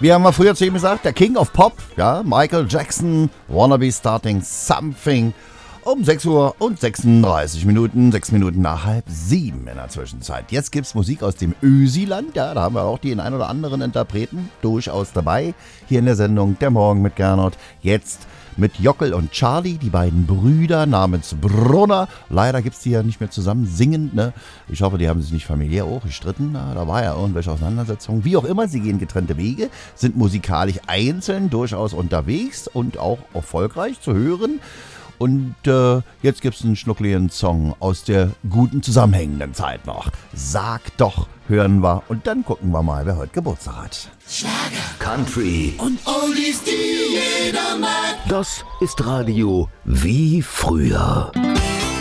Wie haben wir früher zu ihm gesagt? Der King of Pop, ja, Michael Jackson, Wanna Be Starting Something. Um 6 Uhr und 36 Minuten, 6 Minuten nach 6:30 in der Zwischenzeit. Jetzt gibt's Musik aus dem Ösiland, ja, da haben wir auch den ein oder anderen Interpreten durchaus dabei. Hier in der Sendung Der Morgen mit Gernot. Jetzt mit Jockel und Charlie, die beiden Brüder namens Brunner. Leider gibt's die ja nicht mehr zusammen singend, ne? Ich hoffe, die haben sich nicht familiär auch gestritten. Na, da war ja irgendwelche Auseinandersetzungen. Wie auch immer, sie gehen getrennte Wege, sind musikalisch einzeln durchaus unterwegs und auch erfolgreich zu hören. Und jetzt gibt's einen schnuckligen Song aus der guten zusammenhängenden Zeit noch. Sag doch, hören wir und dann gucken wir mal, wer heute Geburtstag hat. Schlager, Country und Oldies, die jeder mag. Das ist Radio wie früher.